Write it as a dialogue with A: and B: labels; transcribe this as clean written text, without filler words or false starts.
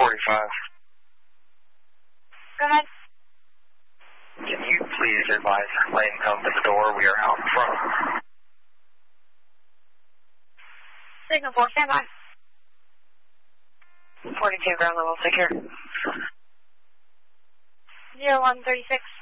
A: 45.
B: Go ahead.
A: Can you please advise the plane come to the door? We are out in front.
B: Signal 4, stand by.
C: 42, ground level secure.
B: 0136.